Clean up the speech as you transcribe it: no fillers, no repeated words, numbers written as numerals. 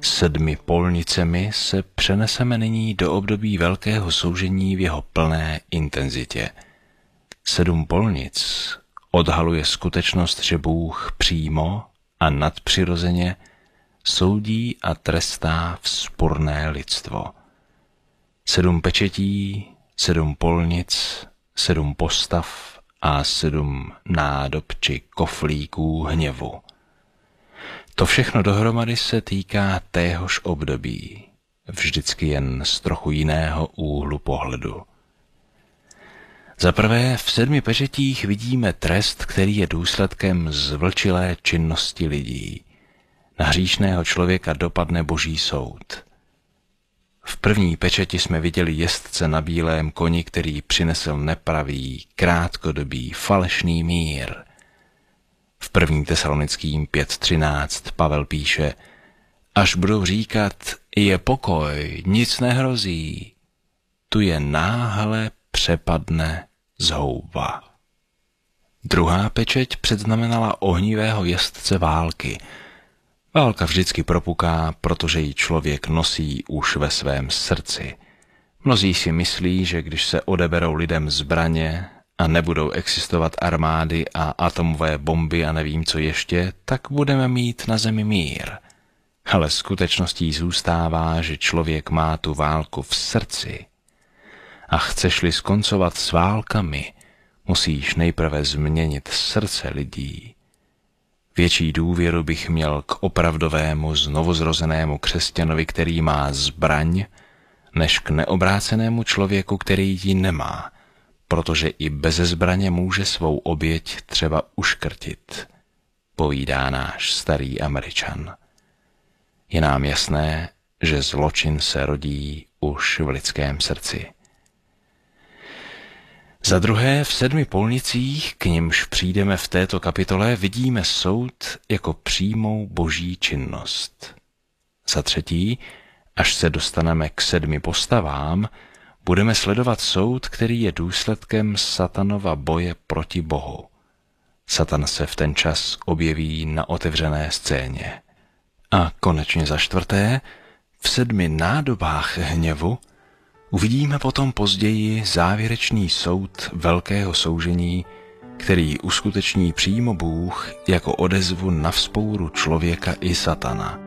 7 polnicemi se přeneseme nyní do období velkého soužení v jeho plné intenzitě. 7 polnic odhaluje skutečnost, že Bůh přímo a nadpřirozeně soudí a trestá vzpurné lidstvo. 7 pečetí, 7 polnic, 7 postav a 7 nádob či koflíků hněvu. To všechno dohromady se týká téhož období, vždycky jen z trochu jiného úhlu pohledu. Za prvé, v 7 pečetích vidíme trest, který je důsledkem zvlčilé činnosti lidí. Na hříšného člověka dopadne Boží soud. V první pečeti jsme viděli jezdce na bílém koni, který přinesl nepravý, krátkodobý, falešný mír. V 1. Tesalonickým 5:13 Pavel píše: až budou říkat, je pokoj, nic nehrozí, tu je náhle přepadne zhouba. Druhá pečeť předznamenala ohnivého jezdce války. Válka vždycky propuká, protože ji člověk nosí už ve svém srdci. Mnozí si myslí, že když se odeberou lidem zbraně a nebudou existovat armády a atomové bomby a nevím co ještě, tak budeme mít na zemi mír. Ale skutečností zůstává, že člověk má tu válku v srdci. A chceš-li skoncovat s válkami, musíš nejprve změnit srdce lidí. Větší důvěru bych měl k opravdovému znovuzrozenému křesťanovi, který má zbraň, než k neobrácenému člověku, který ji nemá, protože i beze zbraně může svou oběť třeba uškrtit, povídá náš starý Američan. Je nám jasné, že zločin se rodí už v lidském srdci. Za druhé, v 7 polnicích, k nimž přijdeme v této kapitole, vidíme soud jako přímou boží činnost. Za třetí, až se dostaneme k 7 postavám, budeme sledovat soud, který je důsledkem satanova boje proti Bohu. Satan se v ten čas objeví na otevřené scéně. A konečně za čtvrté, v 7 nádobách hněvu uvidíme potom později závěrečný soud velkého soužení, který uskuteční přímo Bůh jako odezvu na vzpouru člověka i satana.